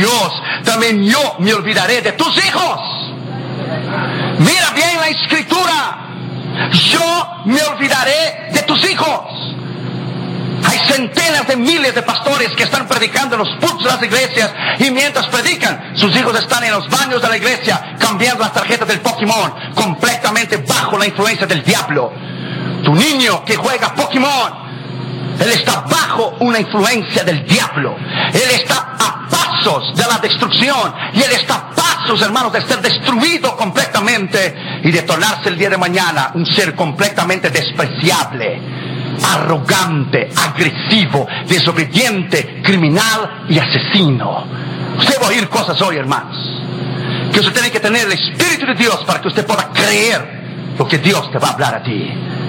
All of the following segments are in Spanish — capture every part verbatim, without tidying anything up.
Dios, también yo me olvidaré de tus hijos. Mira bien la escritura. Yo me olvidaré de tus hijos. Hay centenas de miles de pastores que están predicando en los pulsos de las iglesias, y mientras predican, sus hijos están en los baños de la iglesia cambiando las tarjetas del Pokémon, completamente bajo la influencia del diablo. Tu niño que juega Pokémon, él está bajo una influencia del diablo. Él está a pasos de la destrucción, y él está a pasos, hermanos, de ser destruido completamente y de tornarse el día de mañana un ser completamente despreciable, arrogante, agresivo, desobediente, criminal y asesino. Usted va a oír cosas hoy, hermanos, que usted tiene que tener el Espíritu de Dios para que usted pueda creer lo que Dios te va a hablar a ti.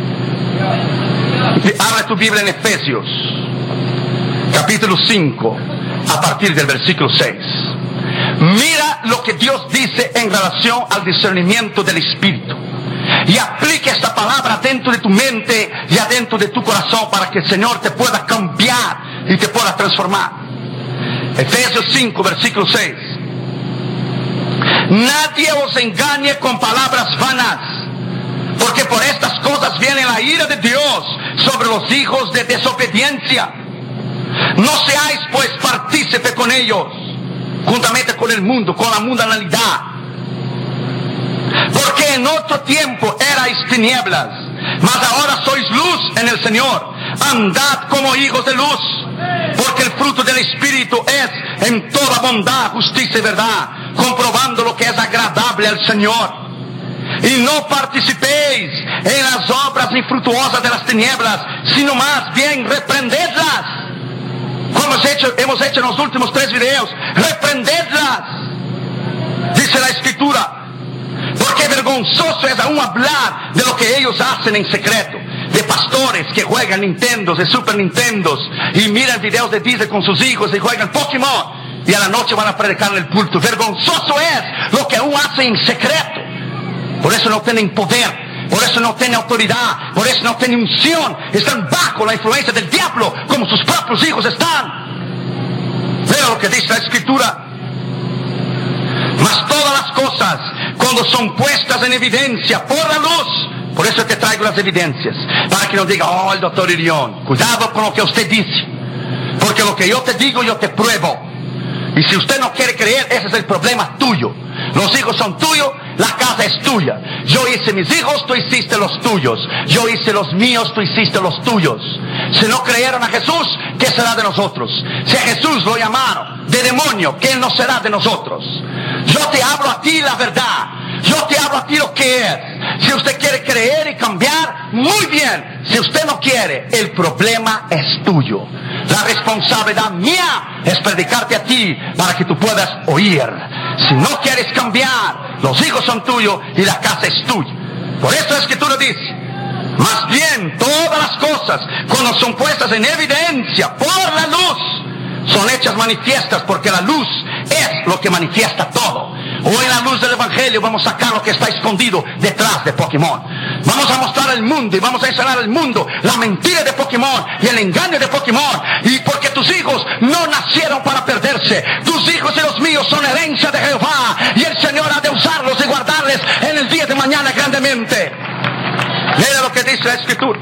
Abre tu Biblia en Efesios, capítulo cinco, a partir del versículo seis. Mira lo que Dios dice en relación al discernimiento del Espíritu. Y aplica esta palabra dentro de tu mente y adentro de tu corazón para que el Señor te pueda cambiar y te pueda transformar. Efesios cinco, versículo seis. Nadie os engañe con palabras vanas, porque por estas cosas viene la ira de Dios sobre los hijos de desobediencia. No seáis pues partícipe con ellos, juntamente con el mundo, con la mundanalidad. Porque en otro tiempo erais tinieblas, mas ahora sois luz en el Señor. Andad como hijos de luz, porque el fruto del Espíritu es en toda bondad, justicia y verdad, comprobando lo que es agradable al Señor. Y no participéis en las obras infructuosas de las tinieblas, sino más bien reprendedlas. Como hemos hecho, hemos hecho en los últimos tres videos, reprendedlas, dice la Escritura. Porque vergonzoso es aún hablar de lo que ellos hacen en secreto. De pastores que juegan Nintendos, de Super Nintendos, y miran videos de Disney con sus hijos y juegan Pokémon, y a la noche van a predicar en el culto. Vergonzoso es lo que aún hacen en secreto. Por eso no tienen poder, por eso no tienen autoridad, por eso no tienen unción. Están bajo la influencia del diablo, como sus propios hijos están. Mira lo que dice la Escritura. Mas todas las cosas, cuando son puestas en evidencia por la luz, por eso te traigo las evidencias, para que no diga, oh, el doctor Irión, cuidado con lo que usted dice, porque lo que yo te digo, yo te pruebo. Y si usted no quiere creer, ese es el problema tuyo. Los hijos son tuyos, la casa es tuya. Yo hice mis hijos, tú hiciste los tuyos. Yo hice los míos, tú hiciste los tuyos. Si no creyeron a Jesús, ¿qué será de nosotros? Si a Jesús lo llamaron de demonio, ¿qué no será de nosotros? Yo te hablo a ti la verdad. Yo te hablo a ti lo que es. Si usted quiere creer y cambiar, muy bien. Si usted no quiere, el problema es tuyo. La responsabilidad mía es predicarte a ti para que tú puedas oír. Si no quieres cambiar, los hijos son tuyos y la casa es tuya. Por eso la Escritura dice, más bien todas las cosas, cuando son puestas en evidencia por la luz, son hechas manifiestas, porque la luz es lo que manifiesta todo. Hoy en la luz del Evangelio vamos a sacar lo que está escondido detrás de Pokémon. Vamos a mostrar al mundo y vamos a enseñar al mundo la mentira de Pokémon y el engaño de Pokémon. Y porque tus hijos no nacieron para perderse, tus hijos y los míos son herencia de Jehová, y el Señor ha de usarlos y guardarles en el día de mañana grandemente. Mira lo que dice la Escritura.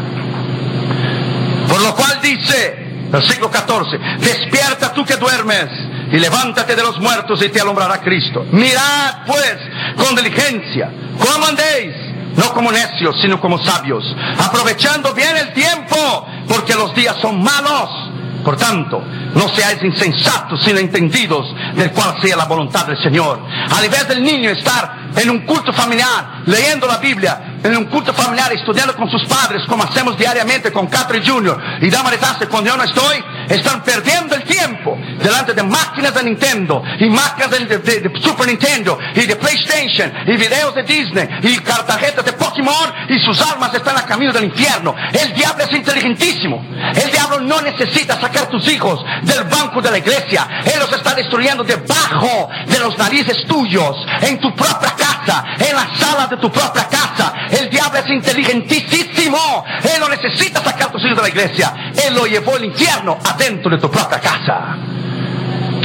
Por lo cual dice, versículo catorce, despierta tú que duermes, y levántate de los muertos y te alumbrará Cristo. Mirad pues con diligencia cómo andéis, no como necios, sino como sabios, aprovechando bien el tiempo, porque los días son malos. Por tanto, no seáis insensatos, sino entendidos del cual sea la voluntad del Señor. Al invés del niño estar en un culto familiar, leyendo la Biblia, en un culto familiar, estudiando con sus padres, como hacemos diariamente con Catherine junior y Dama de Tasse cuando yo no estoy, están perdiendo el tiempo delante de máquinas de Nintendo y máquinas de, de, de, de Super Nintendo y de PlayStation y videos de Disney y tarjetas de Pokémon, y sus almas están a camino del infierno. El diablo es inteligentísimo. El diablo no necesita sacar tus hijos del banco de la iglesia. Él los está destruyendo debajo de los narices tuyos, en tu propia casa, en la sala de tu propia casa. El diablo es inteligentísimo. Él no necesita sacar tus hijos de la iglesia. Él lo llevó al infierno adentro de tu propia casa.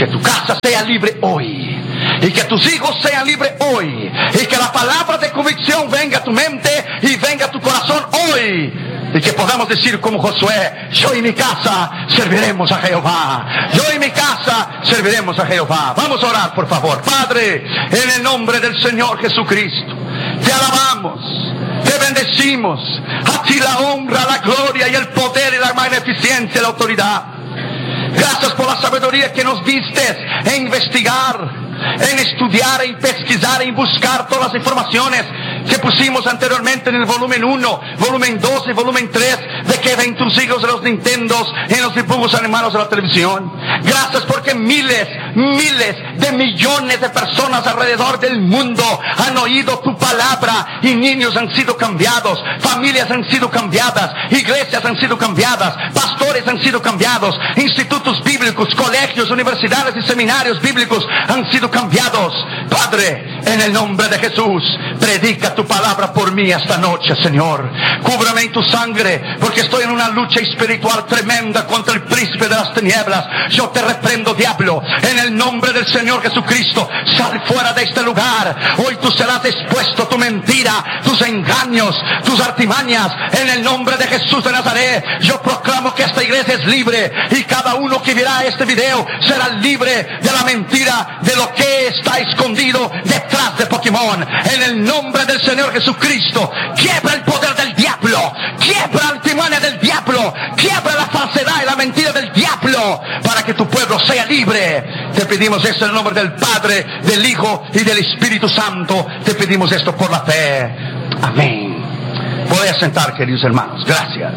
que tu casa sea libre hoy, y que tus hijos sean libres hoy, y que la palabra de convicción venga a tu mente y venga a tu corazón hoy, y que podamos decir como Josué: yo y mi casa serviremos a Jehová, yo y mi casa serviremos a Jehová. Vamos a orar, por favor. Padre, en el nombre del Señor Jesucristo, te alabamos, te bendecimos. A ti la honra, la gloria y el poder y la magnificencia y la autoridad. Gracias por la sabiduría que nos diste en investigar, en estudiar, en pesquisar, en buscar todas las informaciones que pusimos anteriormente en el volumen uno, volumen dos y volumen tres, de que ven tus hijos en los Nintendos, en los dibujos animados de la televisión. Gracias porque miles, miles de millones de personas alrededor del mundo han oído tu palabra, y niños han sido cambiados, familias han sido cambiadas, iglesias han sido cambiadas, pastores han sido cambiados, institutos bíblicos, colegios, universidades y seminarios bíblicos han sido cambiados. Padre, en el nombre de Jesús, predica tu palabra por mí esta noche, Señor. Cúbrame en tu sangre, porque estoy en una lucha espiritual tremenda contra el príncipe de las tinieblas. Yo te reprendo, diablo, en el nombre del Señor Jesucristo. Sal fuera de este lugar. Hoy tú serás expuesto, tu mentira, tus engaños, tus artimañas. En el nombre de Jesús de Nazaret, yo proclamo que esta iglesia es libre, y cada uno que verá este video será libre de la mentira, de lo que está escondido detrás de Pokémon. En el nombre del Señor Jesucristo, quiebra el poder del diablo, quiebra la artimaña del diablo, quiebra la falsedad y la mentira del diablo, para que tu pueblo sea libre. Te pedimos esto en el nombre del Padre, del Hijo y del Espíritu Santo. Te pedimos esto por la fe. Amén. Podéis sentar, queridos hermanos. Gracias.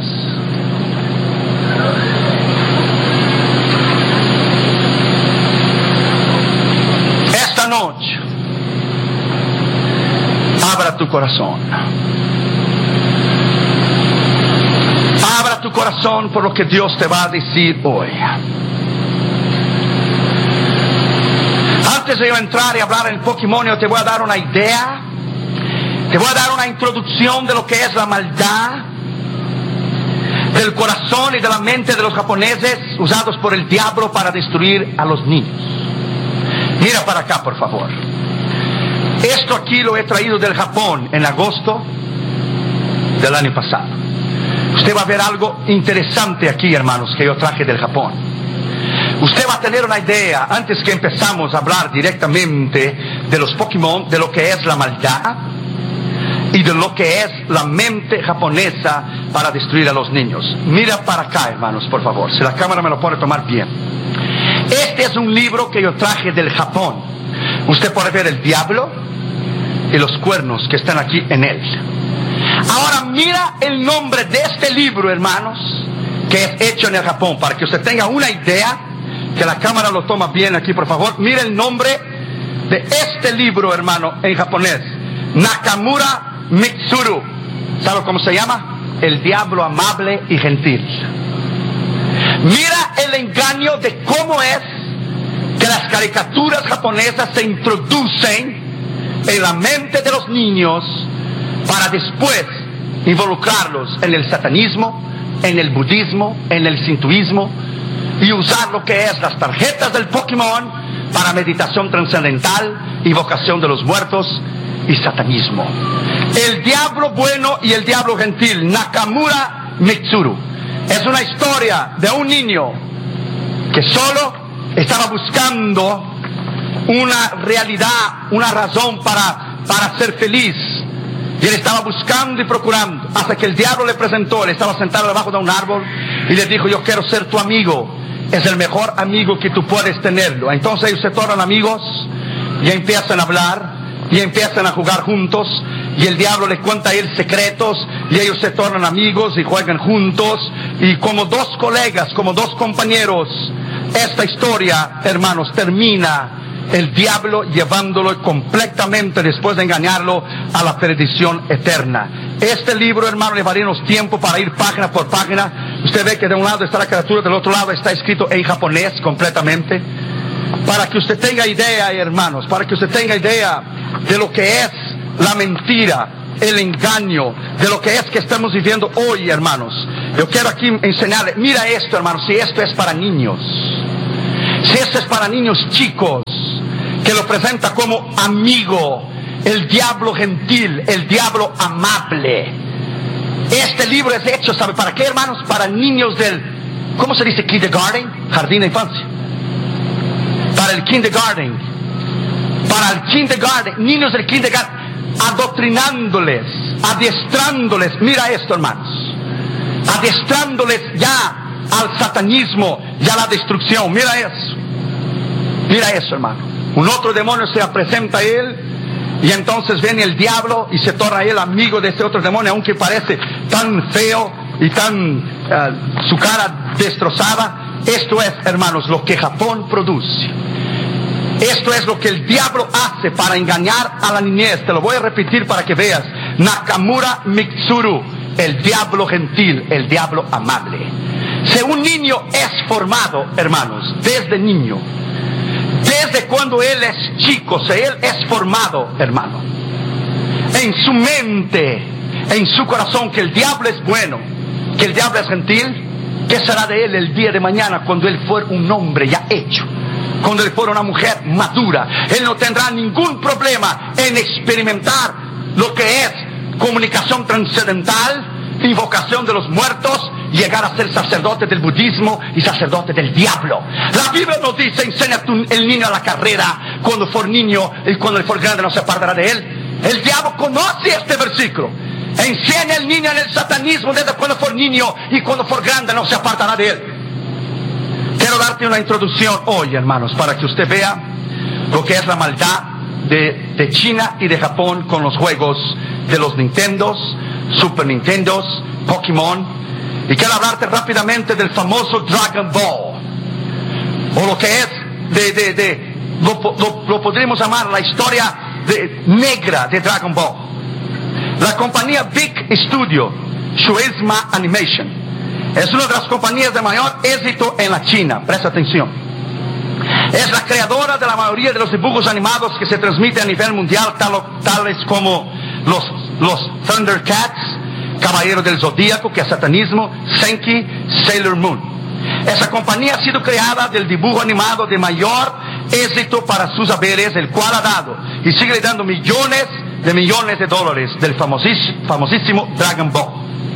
Esta noche, abra tu corazón. Abra tu corazón por lo que Dios te va a decir hoy. Antes de yo entrar y hablar en Pokémon, yo te voy a dar una idea. Te voy a dar una introducción de lo que es la maldad del corazón y de la mente de los japoneses, usados por el diablo para destruir a los niños. Mira para acá, por favor. Esto aquí lo he traído del Japón en agosto del año pasado. Usted va a ver algo interesante aquí, hermanos, que yo traje del Japón. Usted va a tener una idea, antes que empezamos a hablar directamente de los Pokémon, de lo que es la maldad y de lo que es la mente japonesa para destruir a los niños. Mira para acá, hermanos, por favor, si la cámara me lo puede tomar bien. Este es un libro que yo traje del Japón. Usted puede ver el diablo y los cuernos que están aquí en él. Ahora mira el nombre de este libro, hermanos, que es hecho en el Japón, para que usted tenga una idea, que la cámara lo toma bien aquí, por favor. Mira el nombre de este libro, hermano, en japonés: Nakamura Mitsuru. ¿Sabe cómo se llama? El diablo amable y gentil. Mira el engaño de cómo es que las caricaturas japonesas se introducen en la mente de los niños para después involucrarlos en el satanismo, en el budismo, en el sintoísmo, y usar lo que es las tarjetas del Pokémon para meditación trascendental, invocación de los muertos y satanismo. El diablo bueno y el diablo gentil, Nakamura Mitsuru. Es una historia de un niño que solo estaba buscando una realidad, una razón para, para ser feliz. Y él estaba buscando y procurando, hasta que el diablo le presentó. Él estaba sentado debajo de un árbol y le dijo: yo quiero ser tu amigo. Es el mejor amigo que tú puedes tenerlo. Entonces ellos se tornan amigos y empiezan a hablar y empiezan a jugar juntos, y el diablo le cuenta a él secretos, y ellos se tornan amigos y juegan juntos, y como dos colegas, como dos compañeros. Esta historia, hermanos, termina el diablo llevándolo completamente, después de engañarlo, a la perdición eterna. Este libro, hermano, le daremos tiempo para ir página por página. Usted ve que de un lado está la criatura, del otro lado está escrito en japonés completamente, para que usted tenga idea, hermanos, para que usted tenga idea de lo que es la mentira, el engaño, de lo que es que estamos viviendo hoy, hermanos. Yo quiero aquí enseñarle, mira esto, hermanos, si esto es para niños. Si este es para niños chicos, que lo presenta como amigo, el diablo gentil, el diablo amable. Este libro es hecho, ¿sabe para qué, hermanos? Para niños del, ¿cómo se dice? Kindergarten, jardín de infancia. Para el kindergarten, para el kindergarten, niños del kindergarten, adoctrinándoles, adiestrándoles, mira esto, hermanos, adiestrándoles ya al satanismo y a la destrucción. Mira eso, mira eso, hermano. Un otro demonio se presenta a él, y entonces viene el diablo y se torna él amigo de ese otro demonio, aunque parece tan feo y tan uh, su cara destrozada. Esto es, hermanos, lo que Japón produce. Esto es lo que el diablo hace para engañar a la niñez. Te lo voy a repetir para que veas. Nakamura Mitsuru, el diablo gentil, el diablo amable. Si un niño es formado, hermanos, desde niño, desde cuando él es chico, si él es formado, hermano, en su mente, en su corazón, que el diablo es bueno, que el diablo es gentil, ¿qué será de él el día de mañana cuando él fuera un hombre ya hecho? Cuando él fuera una mujer madura, él no tendrá ningún problema en experimentar lo que es comunicación trascendental, invocación de los muertos, llegar a ser sacerdote del budismo y sacerdote del diablo. La Biblia nos dice: enseña tu, el niño a la carrera cuando for niño, y cuando él for grande no se apartará de él. El diablo conoce este versículo. Enseña al niño en el satanismo desde cuando for niño, y cuando for grande no se apartará de él. Quiero darte una introducción hoy, hermanos, para que usted vea lo que es la maldad de, de China y de Japón con los juegos de los Nintendos, Super Nintendos, Pokémon. Y quiero hablarte rápidamente del famoso Dragon Ball, o lo que es de, de, de lo, lo, lo podríamos llamar la historia de, negra de Dragon Ball. La compañía Big Studio, Shueisha Animation, es una de las compañías de mayor éxito en la China. Presta atención. Es la creadora de la mayoría de los dibujos animados que se transmiten a nivel mundial, tal, tales como los, los Thundercats, Caballero del Zodíaco, que es satanismo, Senki, Sailor Moon. Esa compañía ha sido creada del dibujo animado de mayor éxito para sus haberes, el cual ha dado y sigue dando millones de millones de dólares del famosísimo, famosísimo Dragon Ball.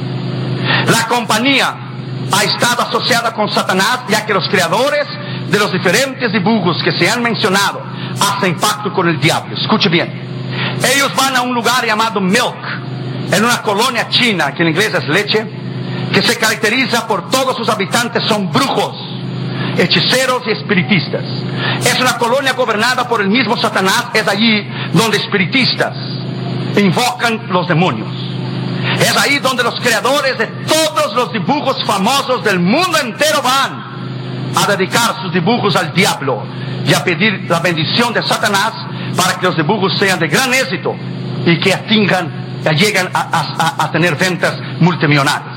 La compañía ha estado asociada con Satanás, ya que los creadores de los diferentes dibujos que se han mencionado hacen pacto con el diablo. Escuche bien. Ellos van a un lugar llamado Milk, en una colonia china, que en inglés es leche, que se caracteriza por todos sus habitantes son brujos, hechiceros y espiritistas. Es una colonia gobernada por el mismo Satanás. Es allí donde espiritistas invocan los demonios. Es ahí donde los creadores de todos los dibujos famosos del mundo entero van a dedicar sus dibujos al diablo y a pedir la bendición de Satanás para que los dibujos sean de gran éxito y que atingan, lleguen a, a, a tener ventas multimillonarias.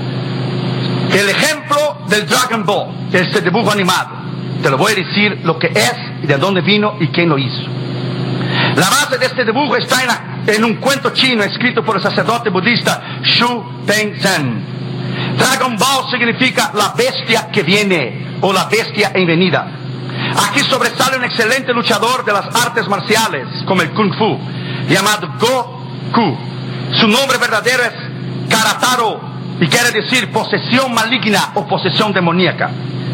El ejemplo del Dragon Ball, este dibujo animado, te lo voy a decir lo que es, y de dónde vino y quién lo hizo. La base de este dibujo está en, la, en un cuento chino escrito por el sacerdote budista Shu Pengzhen. Dragon Ball significa la bestia que viene, o la bestia en venida. Aquí sobresale un excelente luchador de las artes marciales, como el Kung Fu, llamado Goku. Su nombre verdadero es Karataro, y quiere decir posesión maligna o posesión demoníaca.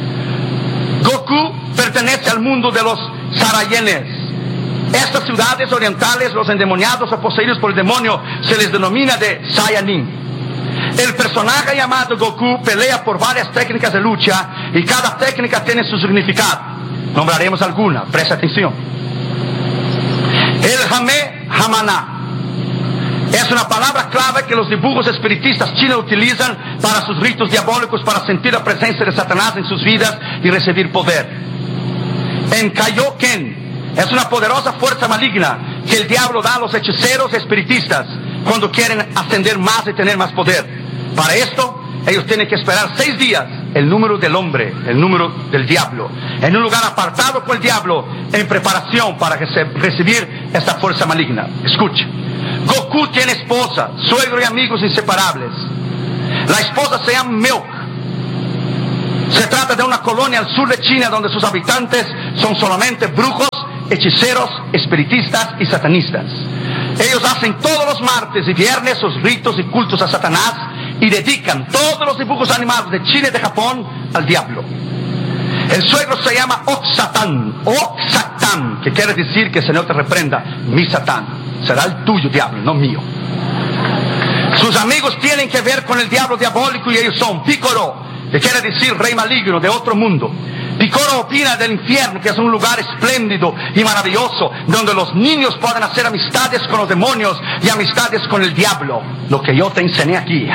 Goku pertenece al mundo de los Sarayenes. Estas ciudades orientales, los endemoniados o poseídos por el demonio, se les denomina de Saiyanin. El personaje llamado Goku pelea por varias técnicas de lucha, y cada técnica tiene su significado. Nombraremos alguna, presta atención. El Hame Hamana es una palabra clave que los dibujos espiritistas chinos utilizan para sus ritos diabólicos, para sentir la presencia de Satanás en sus vidas y recibir poder. En Kaioken es una poderosa fuerza maligna que el diablo da a los hechiceros espiritistas cuando quieren ascender más y tener más poder. Para esto, ellos tienen que esperar seis días, el número del hombre, el número del diablo, en un lugar apartado por el diablo, en preparación para recibir esta fuerza maligna. Escuche. Goku tiene esposa, suegro y amigos inseparables. La esposa se llama Milk. Se trata de una colonia al sur de China donde sus habitantes son solamente brujos, hechiceros, espiritistas y satanistas. Ellos hacen todos los martes y viernes sus ritos y cultos a Satanás y dedican todos los dibujos animados de China y de Japón al diablo. El suegro se llama Ok-Satán, Ok-Satán, que quiere decir que el Señor te reprenda, mi Satán. Será el tuyo, diablo, no mío. Sus amigos tienen que ver con el diablo diabólico y ellos son Picoro, que quiere decir rey maligno de otro mundo. Picoro opina del infierno, que es un lugar espléndido y maravilloso, donde los niños pueden hacer amistades con los demonios y amistades con el diablo, lo que yo te enseñé aquí.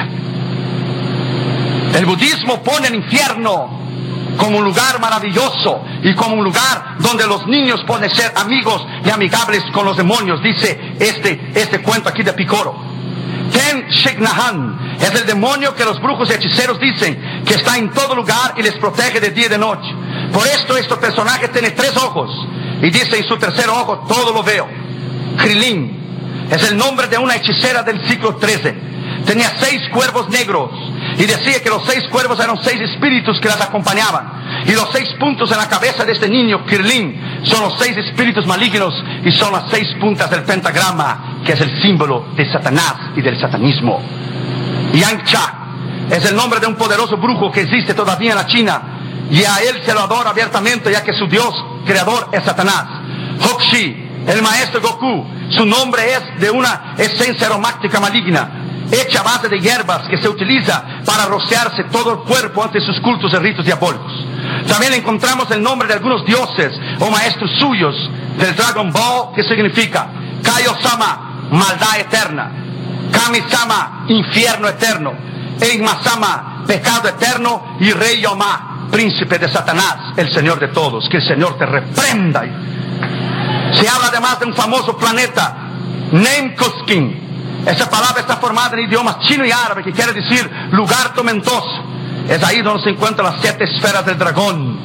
El budismo pone el infierno como un lugar maravilloso y como un lugar donde los niños pueden ser amigos y amigables con los demonios, dice este, este cuento aquí de Picoro. Ten Shignahan es el demonio que los brujos y hechiceros dicen que está en todo lugar y les protege de día y de noche. Por esto este personaje tiene tres ojos y dice en su tercer ojo, todo lo veo. Krilin es el nombre de una hechicera del siglo trece. Tenía seis cuervos negros y decía que los seis cuervos eran seis espíritus que las acompañaban. Y los seis puntos en la cabeza de este niño, Krilin, son los seis espíritus malignos y son las seis puntas del pentagrama, que es el símbolo de Satanás y del satanismo. Yang-Cha es el nombre de un poderoso brujo que existe todavía en la China y a él se lo adora abiertamente, ya que su dios creador es Satanás. Hoxi, el maestro Goku, su nombre es de una esencia aromática maligna, hecha a base de hierbas que se utiliza para rociarse todo el cuerpo ante sus cultos y ritos diabólicos. También encontramos el nombre de algunos dioses o maestros suyos del Dragon Ball, que significa Kaio-sama, maldad eterna, Kami-sama, infierno eterno, Enma-sama, pecado eterno, y Rey Yoma, príncipe de Satanás, el Señor de todos. Que el Señor te reprenda. Se habla además de un famoso planeta, Nemkuskin. Esa palabra está formada en idiomas chino y árabe, que quiere decir lugar tormentoso. Es ahí donde se encuentran las siete esferas del dragón.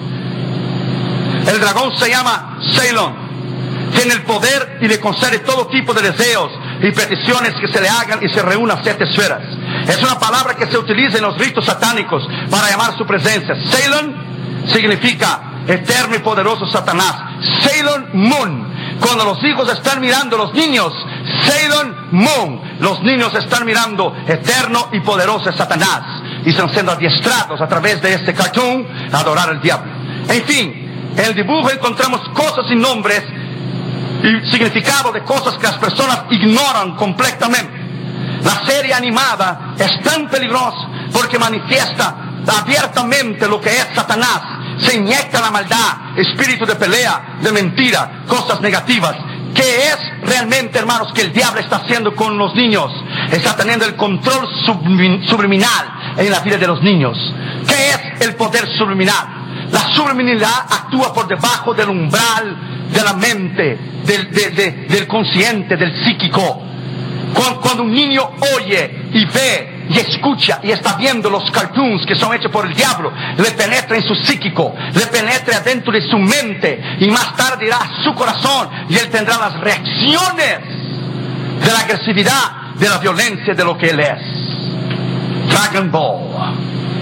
El dragón se llama Ceylon. Tiene el poder y le concede todo tipo de deseos y peticiones que se le hagan y se reúnan siete esferas. Es una palabra que se utiliza en los ritos satánicos para llamar su presencia. Ceylon significa eterno y poderoso Satanás. Ceylon Moon. Cuando los hijos están mirando, los niños, Ceylon Moon, los niños están mirando eterno y poderoso Satanás y están siendo adiestrados a través de este cartoon a adorar al diablo. En fin, en el dibujo encontramos cosas y nombres y significado de cosas que las personas ignoran completamente. La serie animada es tan peligrosa porque manifiesta abiertamente lo que es Satanás. Se inyecta la maldad, espíritu de pelea, de mentira, cosas negativas. ¿Qué es realmente, hermanos, que el diablo está haciendo con los niños? Está teniendo el control subliminal en la vida de los niños. ¿Qué es el poder subliminal? La subliminalidad actúa por debajo del umbral de la mente, del, de, de, del consciente, del psíquico. Cuando, cuando un niño oye y ve y escucha y está viendo los cartoons que son hechos por el diablo, le penetra en su psíquico, le penetra dentro de su mente y más tarde irá a su corazón y él tendrá las reacciones de la agresividad, de la violencia, de lo que él es. Dragon Ball.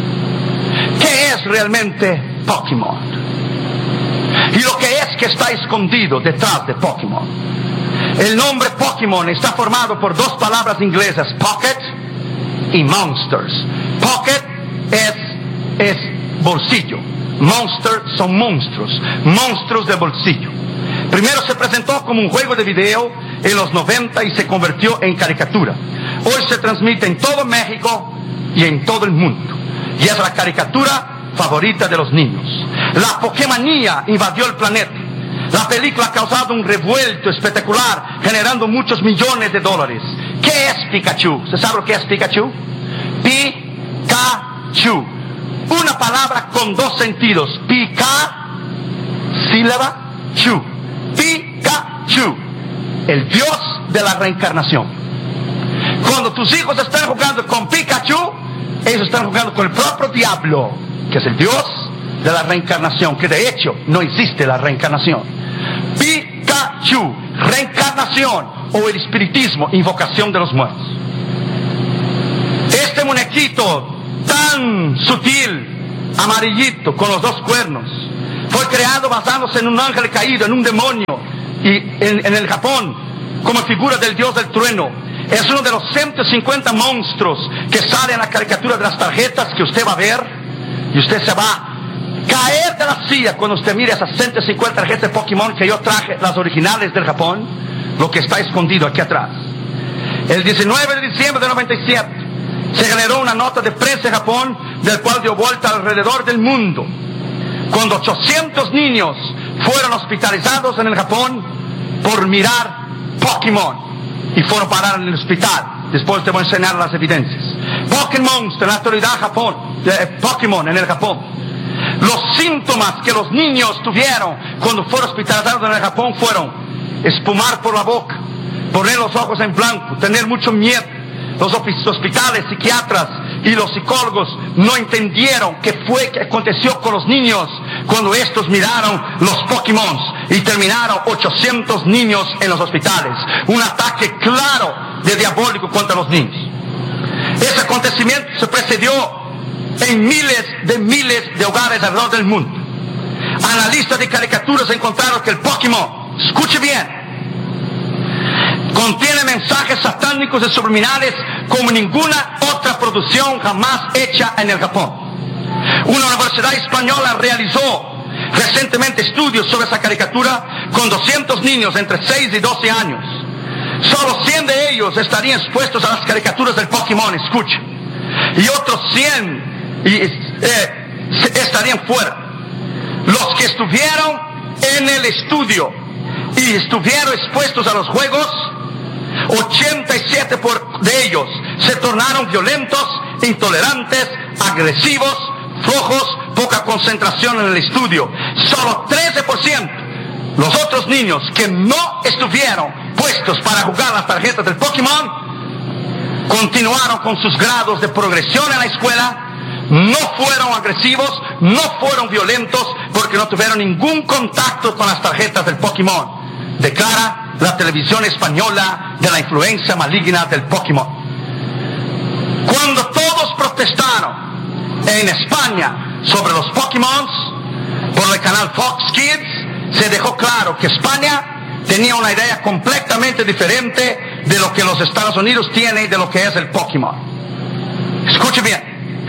¿Qué es realmente Pokémon? Y lo que es que está escondido detrás de Pokémon. El nombre Pokémon está formado por dos palabras inglesas, pocket y monsters. Pocket es, es bolsillo. Monster son monstruos. Monstruos de bolsillo. Primero se presentó como un juego de video en los noventa y se convirtió en caricatura. Hoy se transmite en todo México y en todo el mundo. Y es la caricatura favorita de los niños. La Pokémonía invadió el planeta. La película ha causado un revuelto espectacular, generando muchos millones de dólares. ¿Qué es Pikachu? ¿Se sabe lo que es Pikachu? Pikachu. Una palabra con dos sentidos. Pika, sílaba, chu. Pikachu. El dios de la reencarnación. Cuando tus hijos están jugando con Pikachu, ellos están jugando con el propio diablo, que es el dios de la reencarnación, que de hecho no existe la reencarnación. Pikachu, reencarnación o el espiritismo, invocación de los muertos. Este muñequito tan sutil, amarillito, con los dos cuernos. Fue creado basándose en un ángel caído, en un demonio, y en, en el Japón, como figura del dios del trueno. Es uno de los ciento cincuenta monstruos que sale en la caricatura de las tarjetas que usted va a ver, y usted se va a caer de la silla cuando usted mire esas ciento cincuenta tarjetas de Pokémon que yo traje, las originales del Japón, lo que está escondido aquí atrás. El diecinueve de diciembre de noventa y siete se generó una nota de prensa en Japón, del cual dio vuelta alrededor del mundo, cuando ochocientos niños fueron hospitalizados en el Japón por mirar Pokémon y fueron a parar en el hospital. Después te voy a enseñar las evidencias. Pokémon en la actualidad Japón, eh, Pokémon en el Japón. Los síntomas que los niños tuvieron cuando fueron hospitalizados en el Japón fueron espumar por la boca, poner los ojos en blanco, tener mucho miedo. Los hospitales, psiquiatras y los psicólogos no entendieron qué fue que aconteció con los niños cuando estos miraron los Pokémon, y terminaron ochocientos niños en los hospitales. Un ataque claro de diabólico contra los niños. Ese acontecimiento se precedió en miles de miles de hogares alrededor del mundo. Analistas de caricaturas encontraron que el Pokémon, escuche bien, contiene mensajes satánicos y subliminales como ninguna otra producción jamás hecha en el Japón. Una universidad española realizó recientemente estudios sobre esa caricatura con doscientos niños entre seis y doce años. Solo cien de ellos estarían expuestos a las caricaturas del Pokémon, escucha, y otros cien y, eh, estarían fuera. Los que estuvieron en el estudio y estuvieron expuestos a los juegos, ochenta y siete por de ellos se tornaron violentos, intolerantes, agresivos, flojos, poca concentración en el estudio. Solo trece por ciento, los otros niños que no estuvieron puestos para jugar las tarjetas del Pokémon, continuaron con sus grados de progresión en la escuela, no fueron agresivos, no fueron violentos, porque no tuvieron ningún contacto con las tarjetas del Pokémon. Declara la televisión española de la influencia maligna del Pokémon. Cuando todos protestaron en España sobre los Pokémon por el canal Fox Kids, se dejó claro que España tenía una idea completamente diferente de lo que los Estados Unidos tienen de lo que es el Pokémon. Escuche bien.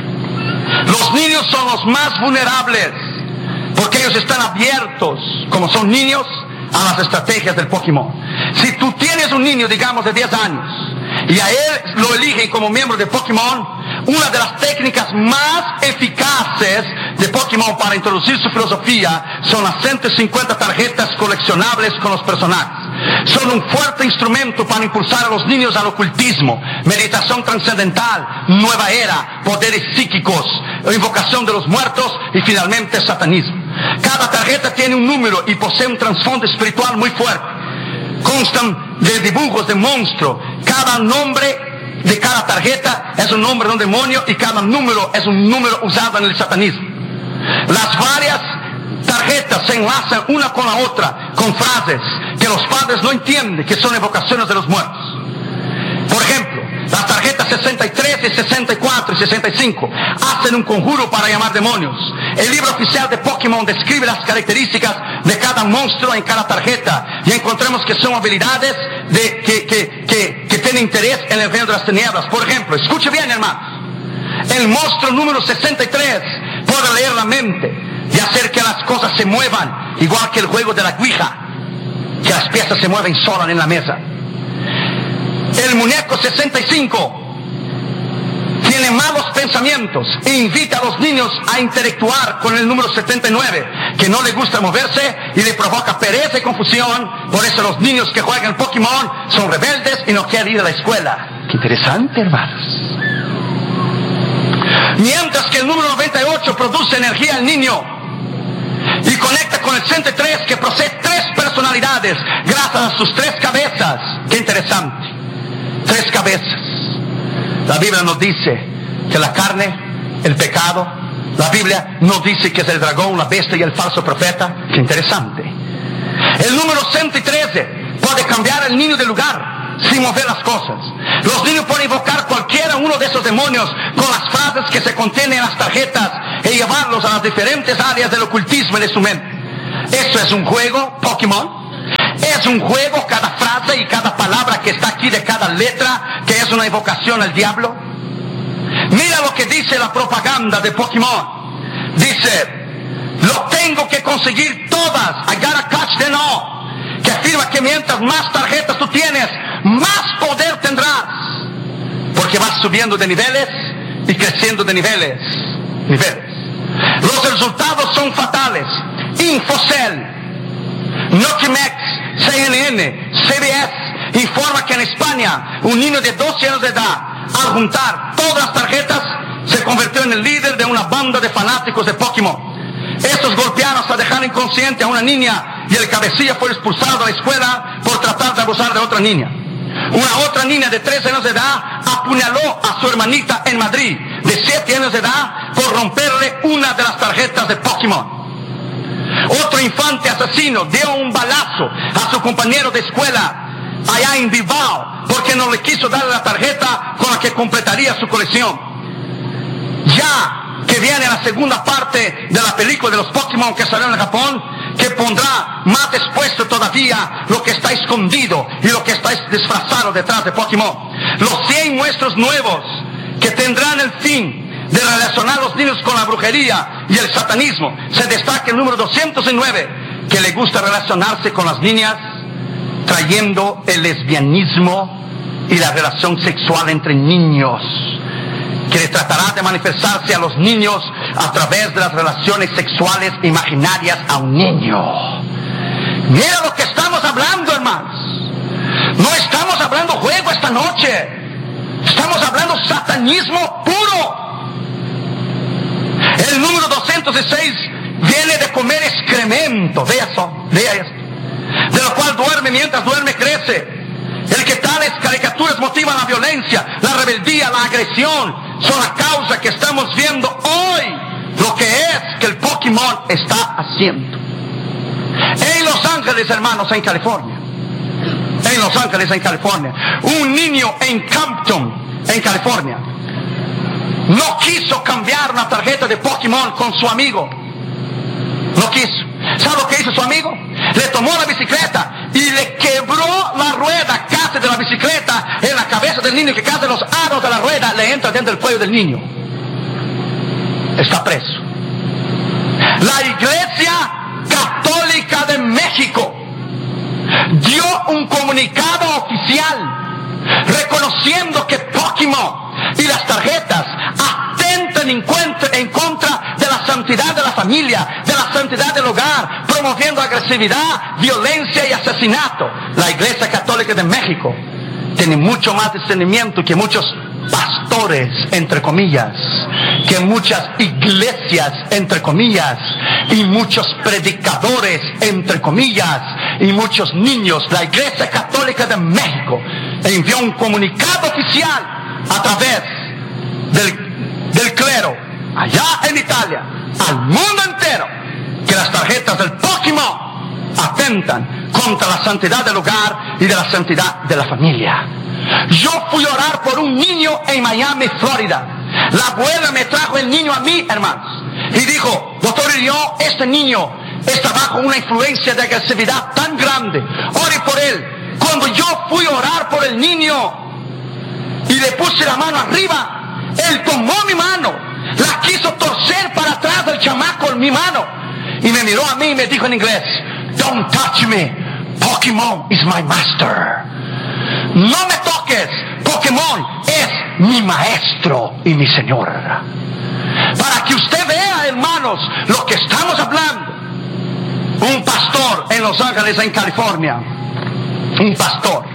Los niños son los más vulnerables porque ellos están abiertos, como son niños, a las estrategias del Pokémon. Si tú tienes un niño, digamos, de diez años y a él lo eligen como miembro de Pokémon, una de las técnicas más eficaces de Pokémon para introducir su filosofía son las ciento cincuenta tarjetas coleccionables con los personajes. Son un fuerte instrumento para impulsar a los niños al ocultismo, meditación trascendental, nueva era, poderes psíquicos, invocación de los muertos y finalmente satanismo. Cada tarjeta tiene un número y posee un trasfondo espiritual muy fuerte. Constan de dibujos de monstruo. Cada nombre de cada tarjeta es un nombre de un demonio y cada número es un número usado en el satanismo. Las varias tarjetas se enlazan una con la otra con frases que los padres no entienden, que son evocaciones de los muertos. Por ejemplo, las tarjetas sesenta y tres y sesenta y cuatro y sesenta y cinco hacen un conjuro para llamar demonios. El libro oficial de Pokémon describe las características de cada monstruo en cada tarjeta y encontramos que son habilidades de, que, que, que, que tienen interés en el reino de las tinieblas. Por ejemplo, escuche bien, hermanos, el monstruo número sesenta y tres puede leer la mente y hacer que las cosas se muevan, igual que el juego de la Ouija, que las piezas se mueven solas en la mesa. El muñeco sesenta y cinco tiene malos pensamientos e invita a los niños a interactuar con el número setenta y nueve, que no le gusta moverse y le provoca pereza y confusión. Por eso los niños que juegan Pokémon son rebeldes y no quieren ir a la escuela. Qué interesante, hermanos. Mientras que el número noventa y ocho produce energía al niño y conecta con el sesenta y tres, que posee tres personalidades gracias a sus tres cabezas. Qué interesante. Tres cabezas. La Biblia nos dice que la carne, el pecado. La Biblia nos dice que es el dragón, la bestia y el falso profeta. Qué interesante. El número ciento trece puede cambiar al niño de lugar. sin mover las cosas. Los niños pueden invocar cualquiera uno de esos demonios con las frases que se contienen en las tarjetas y llevarlos a las diferentes áreas del ocultismo de su mente. Eso es un juego, Pokémon. Es un juego, cada frase y cada palabra que está aquí de cada letra, que es una invocación al diablo. Mira lo que dice la propaganda de Pokémon. Dice, lo tengo que conseguir todas. I gotta catch them all. Que afirma que mientras más tarjetas tú tienes, más poder tendrás. Porque vas subiendo de niveles y creciendo de niveles. Niveles. Los resultados son fatales. Infocel, Notimex, C N N, C B S informa que en España un niño de doce años de edad, al juntar todas las tarjetas, se convirtió en el líder de una banda de fanáticos de Pokémon. Estos golpearon hasta dejar inconsciente a una niña y el cabecilla fue expulsado de la escuela por tratar de abusar de otra niña. Una otra niña de trece años de edad apuñaló a su hermanita en Madrid, de siete años de edad, por romperle una de las tarjetas de Pokémon. Otro infante asesino dio un balazo a su compañero de escuela allá en Bilbao porque no le quiso darle la tarjeta con la que completaría su colección. Ya que viene la segunda parte de la película de los Pokémon que salió en Japón, que pondrá más expuesto todavía lo que está escondido y lo que está disfrazado detrás de Pokémon. Los cien muestros nuevos que tendrán el fin de relacionar a los niños con la brujería y el satanismo. Se destaca el número doscientos nueve, que le gusta relacionarse con las niñas, trayendo el lesbianismo y la relación sexual entre niños, que tratará de manifestarse a los niños a través de las relaciones sexuales imaginarias a un niño. Mira lo que estamos hablando, hermanos. No estamos hablando juego esta noche. Estamos hablando satanismo puro. El número doscientos seis viene de comer excremento. Vea eso, vea esto. De lo cual duerme, mientras duerme crece. El que tales caricaturas motivan la violencia, la rebeldía, la agresión, son la causa que estamos viendo hoy. Lo que es que el Pokémon está haciendo. En Los Ángeles, hermanos, en California. En Los Ángeles, en California. Un niño en Campton, en California, no quiso cambiar una tarjeta de Pokémon con su amigo. No quiso. ¿Sabe lo que hizo su amigo? Le tomó la bicicleta y le quebró la rueda casi de la bicicleta en la cabeza del niño, que casi los aros de la rueda le entran dentro del cuello del niño. Está preso. La Iglesia Católica de México dio un comunicado oficial reconociendo que Pokémon y las tarjetas atentan en contra de la santidad de la familia, de la santidad del hogar, promoviendo agresividad, violencia y asesinato. La Iglesia Católica de México tiene mucho más discernimiento que muchos pastores, entre comillas, que muchas iglesias, entre comillas, y muchos predicadores, entre comillas, y muchos niños. La Iglesia Católica de México envió un comunicado oficial a través del, del clero, allá en Italia, al mundo entero, que las tarjetas del Pokémon atentan contra la santidad del hogar y de la santidad de la familia. Yo fui a orar por un niño en Miami, Florida. La abuela me trajo el niño a mí, hermanos, y dijo: doctor Irión, este niño está bajo una influencia de agresividad tan grande, ore por él. Cuando yo fui a orar por el niño y le puse la mano arriba, él tomó mi mano, la quiso torcer para atrás del chamaco en mi mano, y me miró a mí y me dijo en inglés: don't touch me, Pokémon is my master. No me toques, Pokémon es mi maestro y mi señor. Para que usted vea, hermanos, lo que estamos hablando. Un pastor en Los Ángeles, en California, un pastor,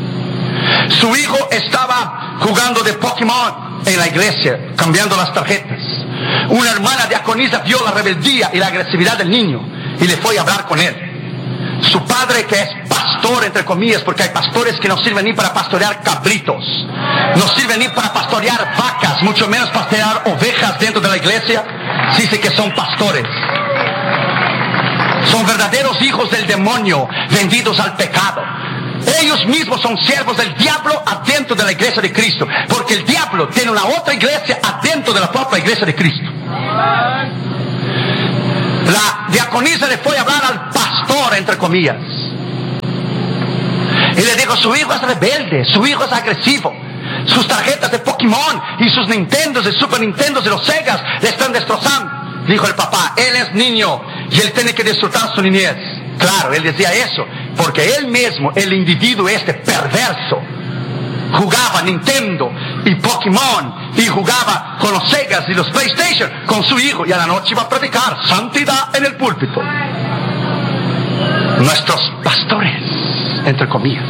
su hijo estaba jugando de Pokémon en la iglesia, cambiando las tarjetas. Una hermana diaconisa vio la rebeldía y la agresividad del niño y le fue a hablar con él. Su padre, que es pastor, entre comillas, porque hay pastores que no sirven ni para pastorear cabritos, no sirven ni para pastorear vacas, mucho menos pastorear ovejas dentro de la iglesia. Sí, sí que son pastores. Son verdaderos hijos del demonio, vendidos al pecado. Ellos mismos son siervos del diablo adentro de la iglesia de Cristo, porque el diablo tiene una otra iglesia adentro de la propia iglesia de Cristo. La diaconisa le fue a hablar al pastor, entre comillas, y le dijo: su hijo es rebelde, su hijo es agresivo, sus tarjetas de Pokémon y sus Nintendos, de Super Nintendos y los Segas le están destrozando. Dijo el papá: él es niño y él tiene que disfrutar su niñez. Claro, él decía eso porque él mismo, el individuo este perverso, jugaba Nintendo y Pokémon y jugaba con los Segas y los PlayStation con su hijo, y a la noche iba a predicar santidad en el púlpito. Nuestros pastores, entre comillas.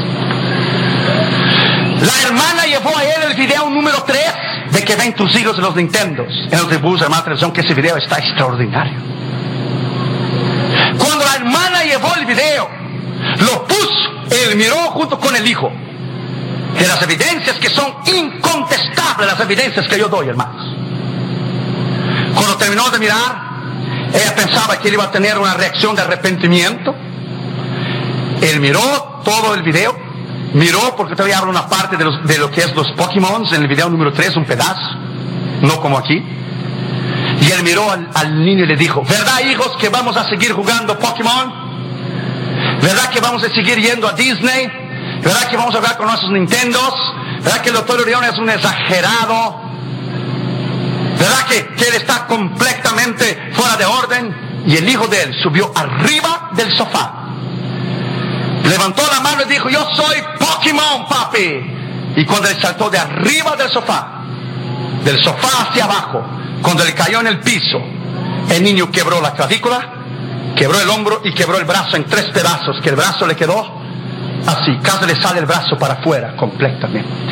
La hermana llevó a él el video número tres de que ven tus hijos de los Nintendos. En los dibujos, hermana televisión, que ese video está extraordinario. Cuando la hermana llevó el video, lo puso, él miró junto con el hijo. De las evidencias que son incontestables, las evidencias que yo doy, hermanos. Cuando terminó de mirar, ella pensaba que él iba a tener una reacción de arrepentimiento. Él miró todo el video, miró, porque todavía habla una parte de, los, de lo que es los Pokémon en el video número tres, un pedazo, no como aquí. Y él miró al, al niño y le dijo: ¿verdad, hijos, que vamos a seguir jugando Pokémon? ¿Verdad que vamos a seguir yendo a Disney? ¿Verdad que vamos a jugar con nuestros Nintendos? ¿Verdad que el doctor Urión es un exagerado? ¿Verdad que, que él está completamente fuera de orden? Y el hijo de él subió arriba del sofá, levantó la mano y dijo: yo soy Pokémon, papi. Y cuando él saltó de arriba del sofá, del sofá hacia abajo, cuando él cayó en el piso, el niño quebró la clavícula, quebró el hombro y quebró el brazo en tres pedazos, que el brazo le quedó así, casi le sale el brazo para afuera completamente.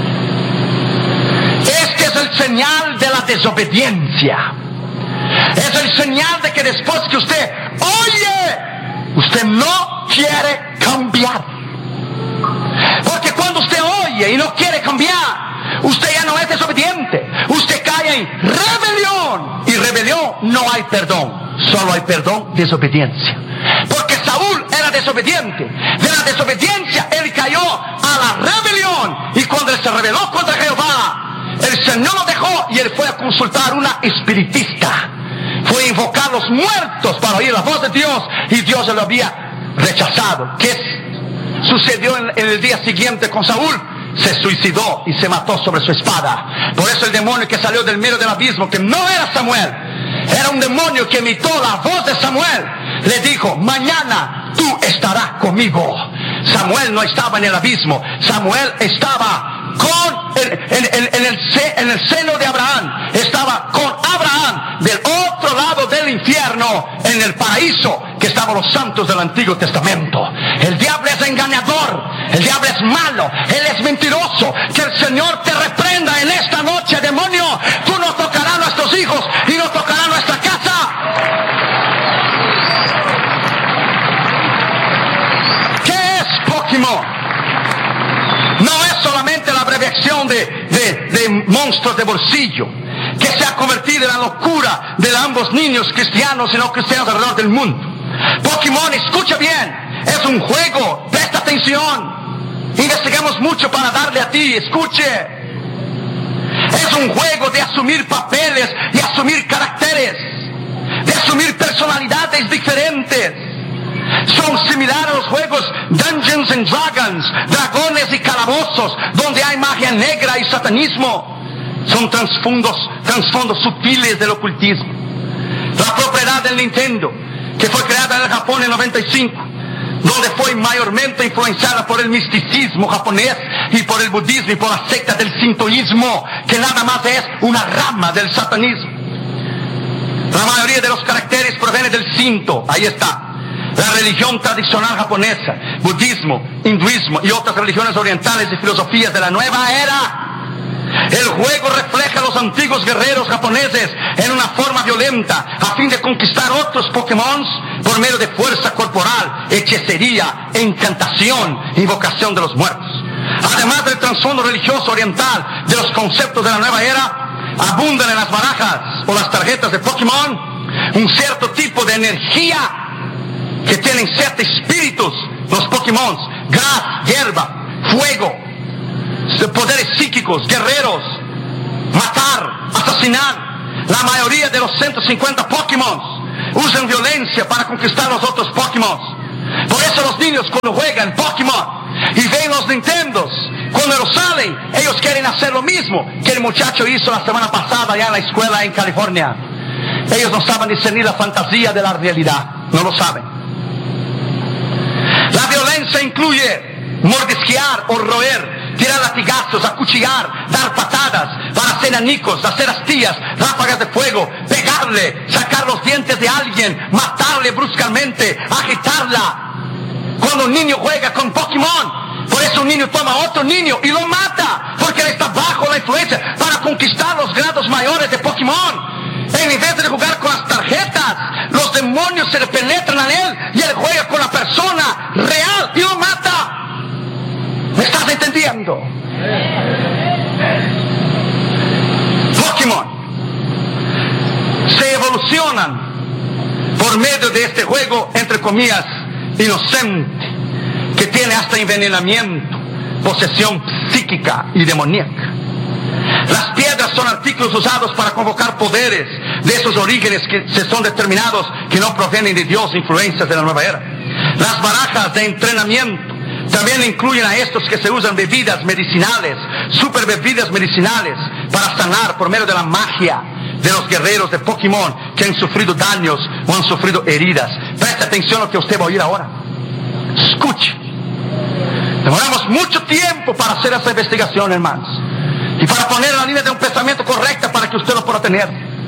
Este es el señal de la desobediencia. Es el señal de que después que usted oye, usted no quiere cambiar. Porque cuando usted oye y no quiere cambiar, usted ya no es desobediente. Usted cae en rebelión. Y rebelión no hay perdón. Solo hay perdón, desobediencia. Porque Saúl era desobediente. De la desobediencia él cayó a la rebelión. Y cuando él se rebeló contra Jehová, el Señor lo dejó y él fue a consultar una espiritista. Fue a invocar a los muertos para oír la voz de Dios. Y Dios lo había rechazado. ¿Qué sucedió en, en el día siguiente con Saúl? Se suicidó y se mató sobre su espada. Por eso el demonio que salió del medio del abismo, que no era Samuel, era un demonio que imitó la voz de Samuel, le dijo: mañana tú estarás conmigo. Samuel no estaba en el abismo. Samuel estaba con en, en, en, en, el, en el seno de Abraham. Estaba con Abraham del otro lado del infierno, en el paraíso, que estaban los santos del Antiguo Testamento. El diablo es engañador, el diablo es malo, él es mentiroso. Que el Señor te reprenda en esta noche, demonio. Tú no tocarás a nuestros hijos y no tocarás nuestra casa. ¿Qué es Pokémon? No es solamente la abreviación de, de, de monstruos de bolsillo, que se ha convertido en la locura de ambos niños cristianos y no cristianos alrededor del mundo. Pokémon, escucha bien, es un juego, presta atención, investigamos mucho para darle a ti, escuche. Es un juego de asumir papeles y asumir caracteres, de asumir personalidades diferentes. Son similares a los juegos Dungeons and Dragons, dragones y calabozos, donde hay magia negra y satanismo. Son trasfondos, trasfondos sutiles del ocultismo. La propiedad del Nintendo, que fue creada en el Japón en noventa y cinco, donde fue mayormente influenciada por el misticismo japonés y por el budismo y por la secta del sintoísmo, que nada más es una rama del satanismo. La mayoría de los caracteres provienen del Shinto, ahí está. La religión tradicional japonesa, budismo, hinduismo y otras religiones orientales y filosofías de la nueva era. El juego refleja a los antiguos guerreros japoneses en una forma violenta, a fin de conquistar otros Pokémon por medio de fuerza corporal, hechicería, encantación, invocación de los muertos. Además del trasfondo religioso oriental de los conceptos de la nueva era, abundan en las barajas o las tarjetas de Pokémon un cierto tipo de energía que tienen siete espíritus, los Pokémon, gras, hierba, fuego, poderes psíquicos, guerreros, matar, asesinar. La mayoría de los ciento cincuenta Pokémon usan violencia para conquistar los otros Pokémon. Por eso los niños cuando juegan Pokémon y ven los Nintendos, cuando los salen, ellos quieren hacer lo mismo que el muchacho hizo la semana pasada allá en la escuela en California. Ellos no saben discernir la fantasía de la realidad, no lo saben. La violencia incluye mordisquear o roer, tirar latigazos, acuchillar, dar patadas, para hacer anicos, hacer astillas, ráfagas de fuego, pegarle, sacar los dientes de alguien, matarle bruscamente, agitarla. Cuando un niño juega con Pokémon, por eso un niño toma a otro niño y lo mata, porque él está bajo la influencia para conquistar los grados mayores de Pokémon. En vez de jugar con las tarjetas, los demonios se le penetran a él y él juega con la persona real y lo mata. ¿Me estás entendiendo? Pokémon se evolucionan por medio de este juego, entre comillas, inocente, que tiene hasta envenenamiento, posesión psíquica y demoníaca. Las piedras son artículos usados para convocar poderes de esos orígenes que se son determinados, que no provienen de Dios, influencias de la nueva era. Las barajas de entrenamiento también incluyen a estos que se usan bebidas medicinales, super bebidas medicinales, para sanar por medio de la magia de los guerreros de Pokémon que han sufrido daños o han sufrido heridas. Preste atención a lo que usted va a oír ahora. Escuche. Demoramos mucho tiempo para hacer esa investigación, hermanos, y para poner la línea de un pensamiento correcta para que usted lo pueda tener.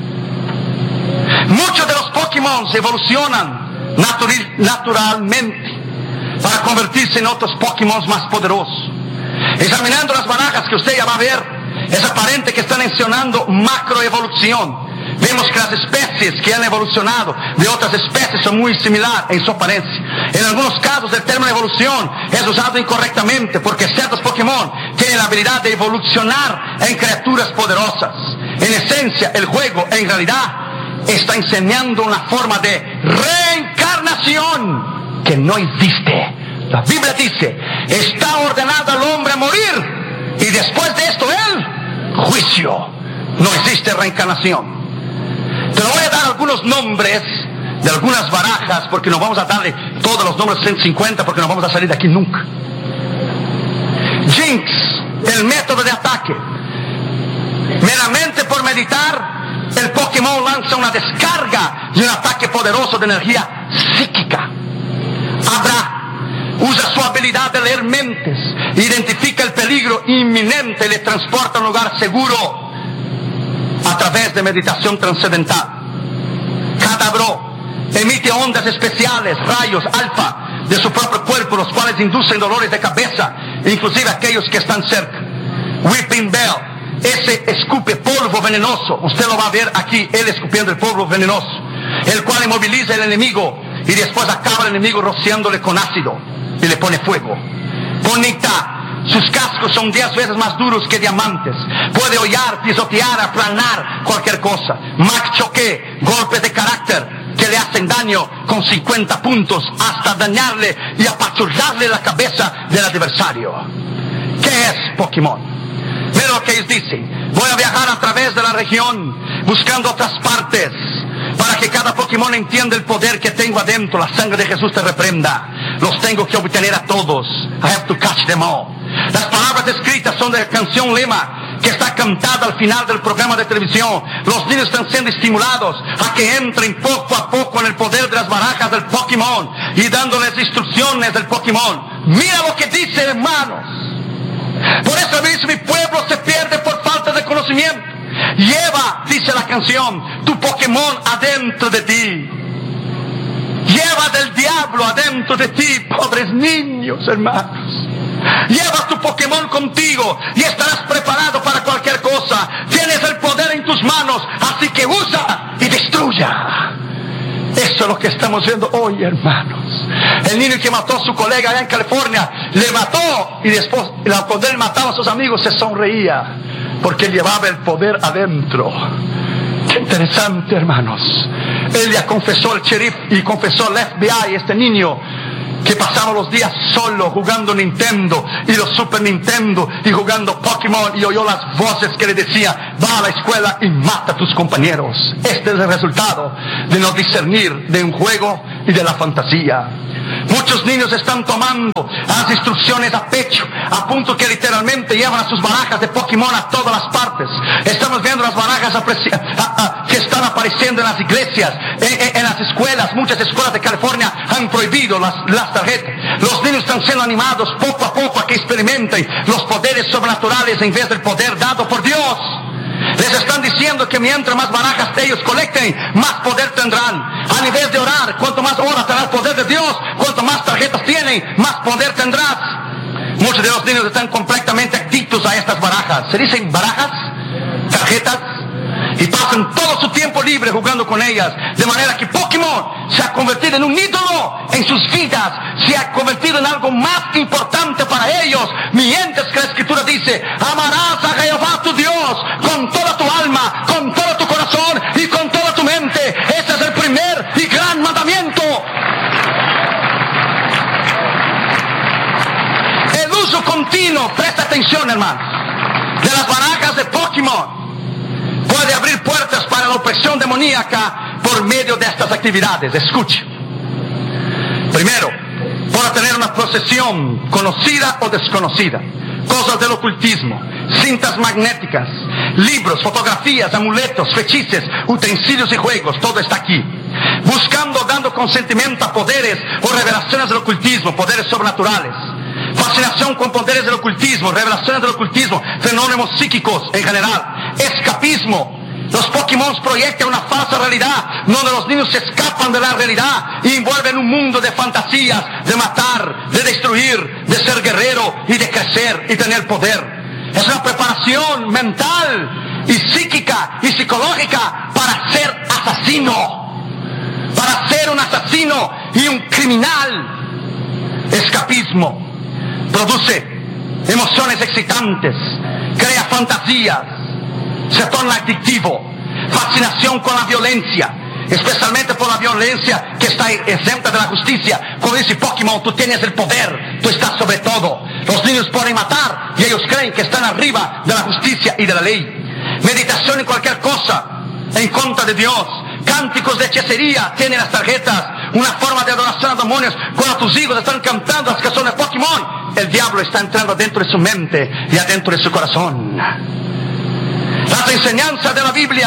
Muchos de los Pokémon se evolucionan natural, naturalmente para convertirse en otros Pokémon más poderosos. Examinando las barajas que usted ya va a ver, es aparente que están mencionando macroevolución. Vemos que las especies que han evolucionado de otras especies son muy similares en su apariencia. En algunos casos el término evolución es usado incorrectamente, porque ciertos Pokémon tienen la habilidad de evolucionar en criaturas poderosas. En esencia, el juego en realidad está enseñando una forma de reencarnación que no existe. La Biblia dice, está ordenado al hombre a morir, y después de esto él, juicio. No existe reencarnación. Te voy a dar algunos nombres de algunas barajas, porque no vamos a darle todos los nombres ciento cincuenta, porque no vamos a salir de aquí nunca. Jinx, el método de ataque. Meramente por meditar, el Pokémon lanza una descarga y un ataque poderoso de energía psíquica. Abra usa su habilidad de leer mentes, identifica el peligro inminente y le transporta a un lugar seguro a través de meditación trascendental. Kadabro emite ondas especiales, rayos alfa de su propio cuerpo, los cuales inducen dolores de cabeza, inclusive aquellos que están cerca. Weeping Bell, ese escupe polvo venenoso, usted lo va a ver aquí, él escupiendo el polvo venenoso, el cual inmoviliza al enemigo y después acaba el enemigo rociándole con ácido y le pone fuego. Bonita, sus cascos son diez veces más duros que diamantes. Puede hollar, pisotear, aplanar cualquier cosa. Max Choque, golpes de carácter que le hacen daño con cincuenta puntos hasta dañarle y apachurrarle la cabeza del adversario. ¿Qué es Pokémon? Mira lo que ellos dicen. Voy a viajar a través de la región buscando otras partes para que cada Pokémon entienda el poder que tengo adentro. La sangre de Jesús te reprenda. Los tengo que obtener a todos. I have to catch them all. Las palabras escritas son de la canción lema que está cantada al final del programa de televisión. Los niños están siendo estimulados a que entren poco a poco en el poder de las barajas del Pokémon y dándoles instrucciones del Pokémon. Mira lo que dice, hermanos. Por eso dice, mi pueblo se pierde por falta de conocimiento. Lleva, dice la canción, tu Pokémon adentro de ti. Lleva del diablo adentro de ti, pobres niños, hermanos. Lleva tu Pokémon contigo y estarás preparado para cualquier cosa. Tienes el poder en tus manos, así que usa y destruya. Eso es lo que estamos viendo hoy, hermanos. El niño que mató a su colega allá en California, le mató y después, cuando él mataba a sus amigos, se sonreía porque llevaba el poder adentro. Qué interesante, hermanos. Él ya confesó al sheriff y confesó al F B I, este niño, que pasaba los días solo jugando Nintendo y los Super Nintendo y jugando Pokémon, y oyó las voces que le decían: va a la escuela y mata a tus compañeros. Este es el resultado de no discernir de un juego y de la fantasía. Muchos niños están tomando las instrucciones a pecho, a punto que literalmente llevan a sus barajas de Pokémon a todas las partes. Estamos viendo las barajas apreci- a, a, que están apareciendo en las iglesias, en, en, en las escuelas. Muchas escuelas de California han prohibido las, las tarjetas. Los niños están siendo animados poco a poco a que experimenten los poderes sobrenaturales en vez del poder dado por Dios. Les están diciendo que mientras más barajas ellos colecten, más poder tendrán. A nivel de orar, cuanto más oras tendrás poder de Dios, cuanto más tarjetas tienen, más poder tendrás. Muchos de los niños están completamente adictos a estas barajas. ¿Se dicen barajas? ¿Tarjetas? Y pasan todo su tiempo libre jugando con ellas. De manera que Pokémon se ha convertido en un ídolo en sus vidas. Se ha convertido en algo más importante para ellos. Mientras que la Escritura dice: amarás a Jehová tu Dios con toda tu alma, con todo tu corazón y con toda tu mente. Ese es el primer y gran mandamiento. El uso continuo, presta atención, hermanos, de las barajas de Pokémon puede abrir puertas para la opresión demoníaca por medio de estas actividades. Escuche. Primero, para tener una procesión conocida o desconocida, cosas del ocultismo, cintas magnéticas, libros, fotografías, amuletos, fechices, utensilios y juegos, todo está aquí. Buscando, dando consentimiento a poderes o revelaciones del ocultismo, poderes sobrenaturales. Fascinación con poderes del ocultismo, revelaciones del ocultismo, fenómenos psíquicos en general. Escapismo. Los Pokémon proyectan una falsa realidad, donde los niños se escapan de la realidad y envuelven un mundo de fantasías, de matar, de destruir, de ser guerrero y de crecer y tener poder. Es una preparación mental y psíquica y psicológica para ser asesino, para ser un asesino y un criminal. Escapismo produce emociones excitantes, crea fantasías, se torna adictivo. Fascinación con la violencia, especialmente por la violencia que está exenta de la justicia. Como dice Pokémon, tú tienes el poder, tú estás sobre todo. Los niños pueden matar y ellos creen que están arriba de la justicia y de la ley. Meditación en cualquier cosa en contra de Dios. Cánticos de hechicería tienen las tarjetas, una forma de adoración a demonios. Cuando tus hijos están cantando las canciones de Pokémon, el diablo está entrando dentro de su mente y adentro de su corazón. Las enseñanzas de la Biblia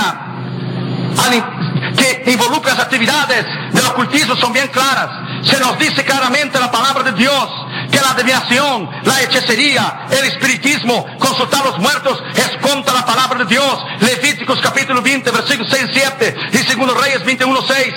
que involucran las actividades del ocultismo son bien claras. Se nos dice claramente en la palabra de Dios que la adivinación, la hechicería, el espiritismo, consultar a los muertos es contra la palabra de Dios. Levíticos capítulo veinte, versículos seis y siete, y segundo Reyes veintiuno seis.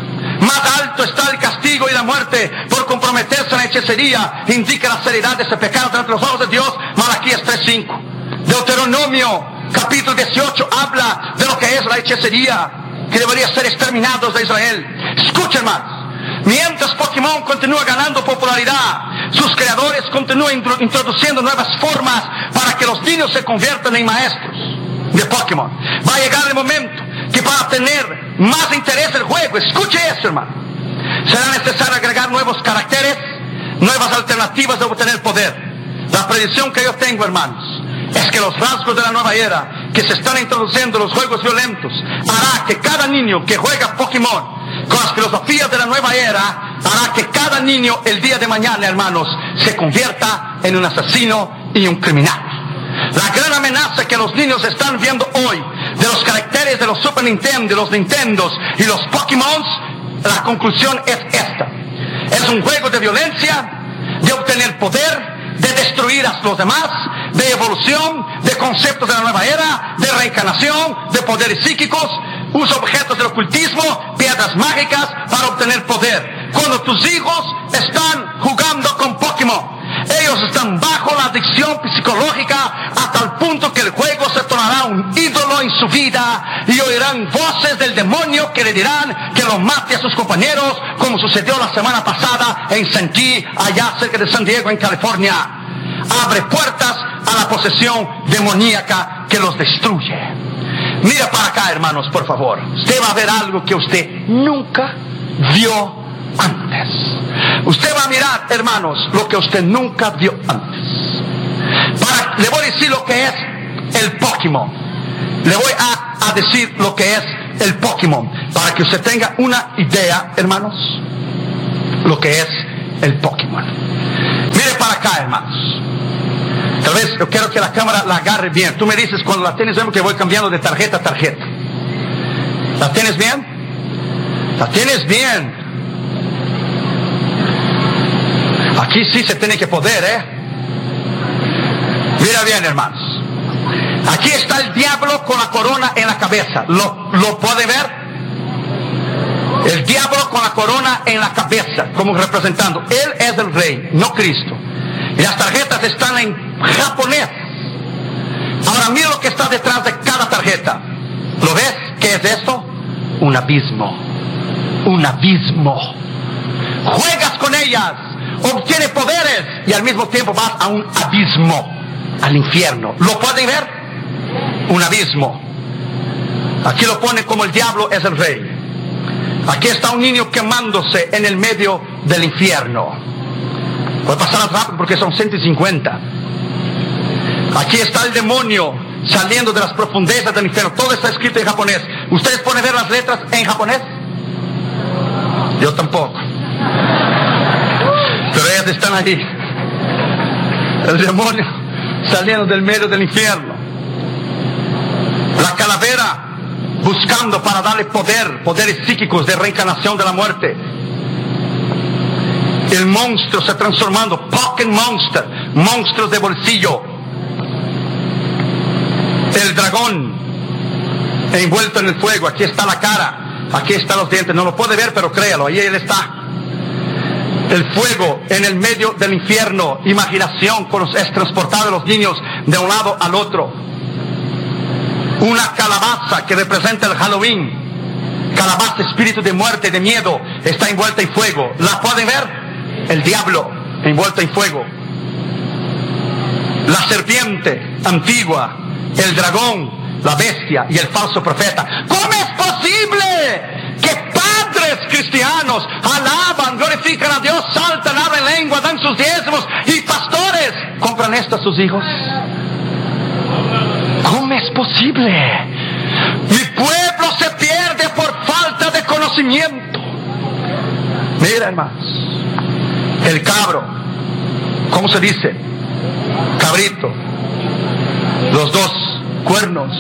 Más alto está el castigo y la muerte por comprometerse en la hechicería. Indica la seriedad de ese pecado ante los ojos de Dios. Malaquías tres cinco. Deuteronomio capítulo dieciocho habla de lo que es la hechicería, que debería ser exterminados de Israel. Escuchen más. Mientras Pokémon continúa ganando popularidad, sus creadores continúan introduciendo nuevas formas para que los niños se conviertan en maestros de Pokémon. Va a llegar el momento que para tener más interés en el juego, escuche esto, hermano, será necesario agregar nuevos caracteres, nuevas alternativas de obtener poder. La predicción que yo tengo, hermanos, es que los rasgos de la nueva era que se están introduciendo en los juegos violentos hará que cada niño que juega Pokémon con las filosofías de la nueva era, hará que cada niño el día de mañana, hermanos, se convierta en un asesino y un criminal. La gran amenaza que los niños están viendo hoy de los caracteres de los Super Nintendo, de los Nintendos y los Pokémon, la conclusión es esta: es un juego de violencia, de obtener poder, de destruir a los demás, de evolución, de conceptos de la nueva era, de reencarnación, de poderes psíquicos. Usa objetos del ocultismo, piedras mágicas para obtener poder. Cuando tus hijos están jugando con Pokémon, ellos están bajo la adicción psicológica hasta el punto que el juego se tornará un ídolo en su vida y oirán voces del demonio que le dirán que lo mate a sus compañeros, como sucedió la semana pasada en Santee, allá cerca de San Diego, en California. Abre puertas a la posesión demoníaca que los destruye. Mira para acá, hermanos, por favor. Usted va a ver algo que usted nunca vio antes. Usted va a mirar, hermanos, lo que usted nunca vio antes. Para, le voy a decir lo que es el Pokémon. Le voy a, a decir lo que es el Pokémon, para que usted tenga una idea, hermanos, lo que es el Pokémon. Mire para acá, hermanos. Tal vez yo quiero que la cámara la agarre bien. Tú me dices cuando la tienes, vemos que voy cambiando de tarjeta a tarjeta. ¿La tienes bien? ¿La tienes bien? Aquí sí se tiene que poder, ¿eh? Mira bien, hermanos. Aquí está el diablo con la corona en la cabeza. ¿Lo, lo puede ver? El diablo con la corona en la cabeza, como representando. Él es el rey, no Cristo. Y las tarjetas están en japonés. Ahora mira lo que está detrás de cada tarjeta. ¿Lo ves? ¿Qué es esto? Un abismo. Un abismo. Juegas con ellas, obtienes poderes y al mismo tiempo vas a un abismo, al infierno. ¿Lo pueden ver? Un abismo. Aquí lo pone como el diablo es el rey. Aquí está un niño quemándose en el medio del infierno. Voy a pasar rápido porque son ciento cincuenta. Aquí está el demonio saliendo de las profundezas del infierno. Todo está escrito en japonés. ¿Ustedes pueden ver las letras en japonés? Yo tampoco. Pero ellas están allí. El demonio saliendo del medio del infierno. La calavera buscando para darle poder, poderes psíquicos de reencarnación de la muerte. El monstruo se transformando, Pocket Monster, monstruos de bolsillo. El dragón envuelto en el fuego. Aquí está la cara, aquí están los dientes. No lo puede ver, pero créalo, ahí él está. El fuego en el medio del infierno. Imaginación es transportado de los niños de un lado al otro. Una calabaza que representa el Halloween. Calabaza, espíritu de muerte, de miedo, está envuelta en fuego. ¿La pueden ver? El diablo envuelto en fuego. La serpiente antigua, el dragón, la bestia y el falso profeta. ¿Cómo es posible que padres cristianos alaban, glorifican a Dios, saltan, abren lengua, dan sus diezmos y pastores compran esto a sus hijos? ¿Cómo es posible? Mi pueblo se pierde por falta de conocimiento. Mira, hermanos, el cabro, ¿cómo se dice? Cabrito, los dos cuernos.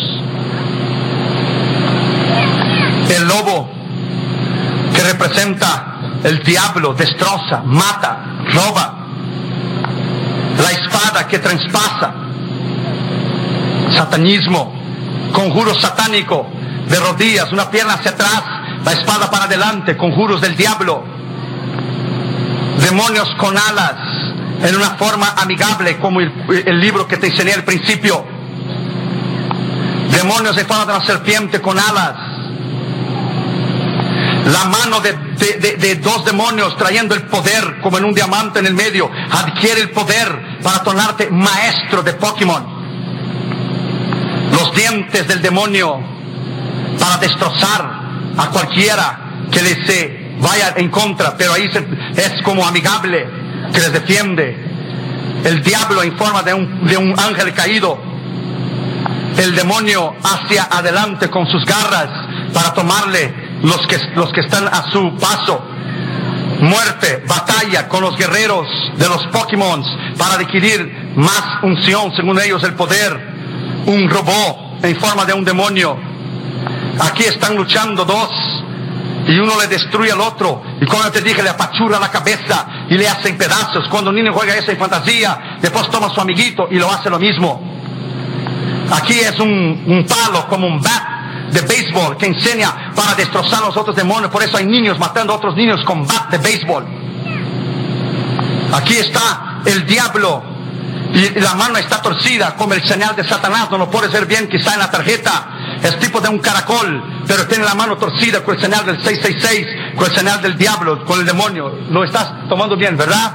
El lobo, que representa el diablo, destroza, mata, roba. La espada que traspasa. Satanismo, conjuro satánico, de rodillas, una pierna hacia atrás, la espada para adelante, conjuros del diablo. Demonios con alas, en una forma amigable, como el, el libro que te enseñé al principio. Demonios en forma de una serpiente con alas. La mano de, de, de, de dos demonios trayendo el poder, como en un diamante en el medio. Adquiere el poder para tornarte maestro de Pokémon. Los dientes del demonio para destrozar a cualquiera que le se vaya en contra, pero ahí se, es como amigable, que les defiende. El diablo en forma de un, de un ángel caído. El demonio hacia adelante con sus garras para tomarle los que, los que están a su paso. Muerte, batalla con los guerreros de los Pokémon para adquirir más unción, según ellos el poder. Un robot en forma de un demonio. Aquí están luchando dos y uno le destruye al otro, y como te dije, le apachurra la cabeza y le hace en pedazos. Cuando un niño juega esa en fantasía, después toma a su amiguito y lo hace lo mismo. Aquí es un, un palo como un bat de béisbol que enseña para destrozar a los otros demonios. Por eso hay niños matando a otros niños con bat de béisbol. Aquí está el diablo y la mano está torcida como el señal de Satanás. No lo puedes ver bien quizá en la tarjeta. Es tipo de un caracol, pero tiene la mano torcida con el señal del seis seis seis, con el señal del diablo, con el demonio. Lo estás tomando bien, ¿verdad?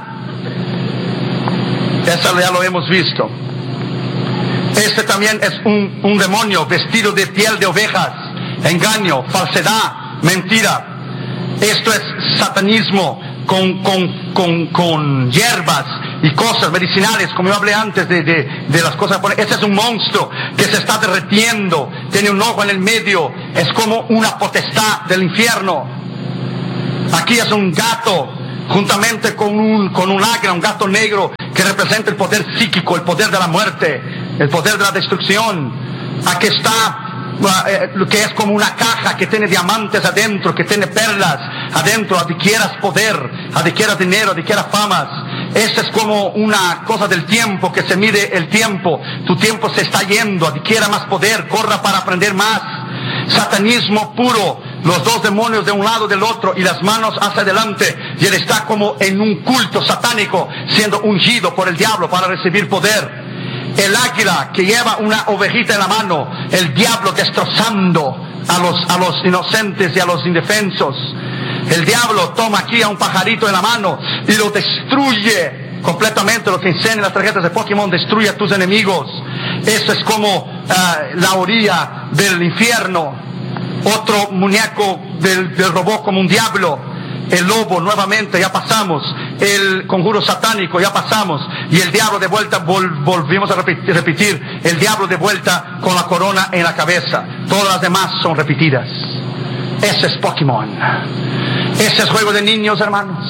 Eso ya lo hemos visto. Este también es un, un demonio vestido de piel de ovejas. Engaño, falsedad, mentira. Esto es satanismo con, con, con, con hierbas y cosas medicinales, como yo hablé antes de, de, de las cosas. Este es un monstruo que se está derritiendo, tiene un ojo en el medio, es como una potestad del infierno. Aquí es un gato, juntamente con un, con un águila, un gato negro, que representa el poder psíquico, el poder de la muerte, el poder de la destrucción. Aquí está lo que es como una caja que tiene diamantes adentro, que tiene perlas adentro. Adquieras poder, adquieras dinero, adquieras famas. Esa es como una cosa del tiempo, que se mide el tiempo. Tu tiempo se está yendo, adquiera más poder, corra para aprender más. Satanismo puro, los dos demonios de un lado y del otro, y las manos hacia adelante, y él está como en un culto satánico, siendo ungido por el diablo para recibir poder. El águila que lleva una ovejita en la mano, el diablo destrozando a los, a los inocentes y a los indefensos. El diablo toma aquí a un pajarito en la mano y lo destruye completamente. Lo que enseñan las tarjetas de Pokémon: destruye a tus enemigos. Eso es como uh, la orilla del infierno. Otro muñeco del, del robot como un diablo. El lobo nuevamente, ya pasamos. El conjuro satánico, ya pasamos. Y el diablo de vuelta, vol, volvimos a repetir, repetir. El diablo de vuelta con la corona en la cabeza. Todas las demás son repetidas. Ese es Pokémon. Ese es juego de niños, hermanos.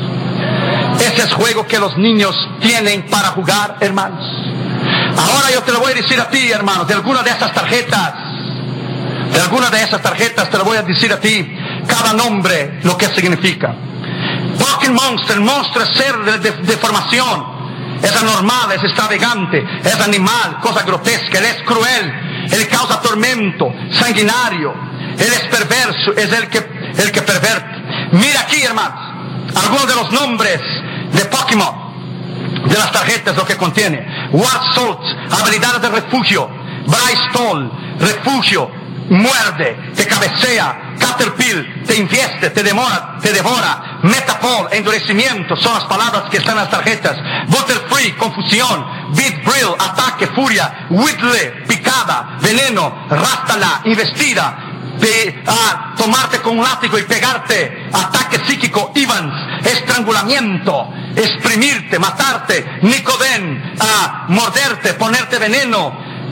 Ese es juego que los niños tienen para jugar, hermanos. Ahora yo te lo voy a decir a ti, hermanos, de alguna de esas tarjetas. De alguna de esas tarjetas te lo voy a decir a ti. Cada nombre, lo que significa. Pokémon Monster, monstruo es ser de, de, de formación. Es anormal, es extravagante, es animal, cosa grotesca. Él es cruel, él causa tormento, sanguinario. Él es perverso, es el que, el que perverte. Mira aquí, hermanos, algunos de los nombres de Pokémon, de las tarjetas, lo que contiene. Warzolt, habilidades de refugio. Bristol, refugio, muerde, te cabecea. Caterpillar, te invieste, te demora, te devora. Metapol, endurecimiento, son las palabras que están en las tarjetas. Butterfree, confusión. Beat Brill, ataque, furia. Whittle, picada, veneno. Rastala, investida. De ah, tomarte con un látigo y pegarte. Ataque psíquico. Evans, estrangulamiento. Exprimirte, matarte. Nicoden, ah, morderte, ponerte veneno.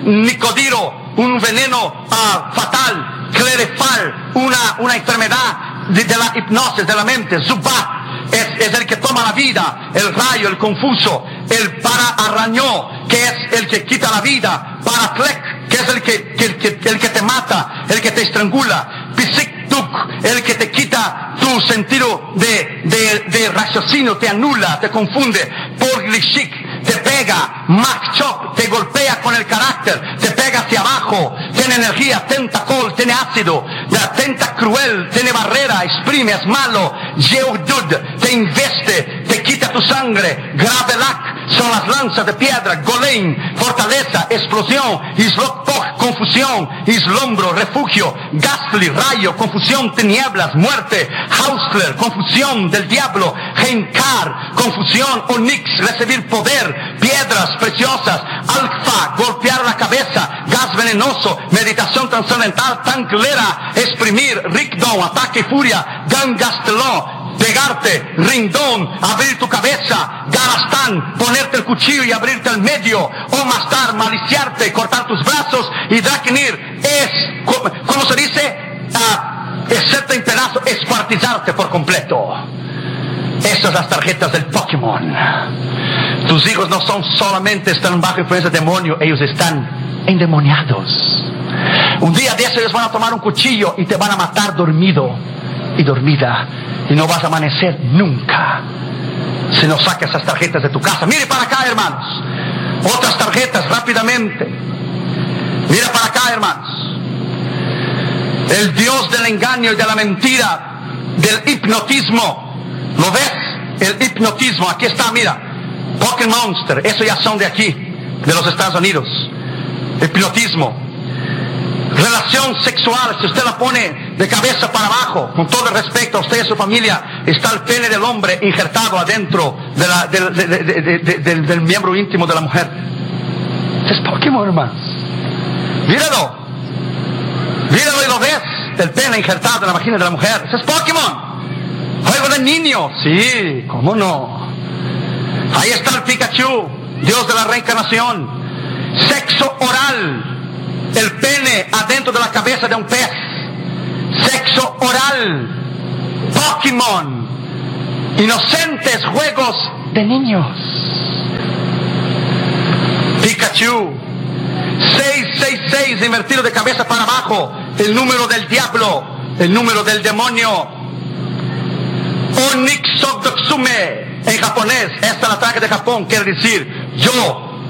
Nicodiro, un veneno ah, fatal. Clerefal, una, una enfermedad de, de la hipnosis de la mente. Zubat es, es el que toma la vida. El rayo, el confuso. El para-arrañó, que es el que quita la vida. Paratlec, que es el que, que, que, el que te mata, el que te estrangula. Psictuk, el que te quita tu sentido de, de, de raciocinio, te anula, te confunde. Porglishik, te pega. Machop, te golpea con el carácter, te pega hacia abajo, tiene energía. Tentacol, tiene ácido. La tenta cruel, tiene barrera, exprime, es malo. Geodude, te investe, te quita tu sangre. Gravelac, son las lanzas de piedra. Golem, fortaleza, explosión. Islokpok, confusión. Islombro, refugio. Gastly, rayo, confusión, tinieblas, muerte. Hausler, confusión del diablo. Henkar, confusión. Onix, recibir poder. Piedras preciosas. Alfa, golpear la cabeza. Gas venenoso, meditación trascendental. Tanclera, exprimir. Rikdon, ataque y furia. Gangastelon, pegarte. Rindón, abrir tu cabeza. Garastán, ponerte el cuchillo y abrirte al medio. Omastar, maliciarte, cortar tus brazos. Y Drakenir es, ¿cómo se dice? Uh, hacerte en pedazos, escuartizarte por completo. Estas son las tarjetas del Pokémon. Tus hijos no son solamente están bajo influencia del demonio, ellos están endemoniados. Un día de eso ellos van a tomar un cuchillo y te van a matar dormido y dormida, y no vas a amanecer nunca si no sacas esas tarjetas de tu casa. Mire para acá, hermanos, otras tarjetas rápidamente. Mira para acá, hermanos. El Dios del engaño y de la mentira, del hipnotismo. ¿Lo ves? El hipnotismo, aquí está, mira. Pokémon Monster, eso ya son de aquí, de los Estados Unidos. Hipnotismo. Relación sexual, si usted la pone de cabeza para abajo, con todo el respeto a usted y a su familia, está el pene del hombre injertado adentro de la, de, de, de, de, de, del, del miembro íntimo de la mujer. Es Pokémon, hermanos. Míralo. Míralo y lo ves. El pene injertado en la vagina de la mujer. Ese es Pokémon. Juego de niños, sí, cómo no. Ahí está el Pikachu, Dios de la reencarnación. Sexo oral, el pene adentro de la cabeza de un pez. Sexo oral. Pokémon, inocentes juegos de niños. Pikachu, seiscientos sesenta y seis invertido de cabeza para abajo, el número del diablo, el número del demonio. Onixodotsume, en japonés, esta es la traje de Japón, quiere decir yo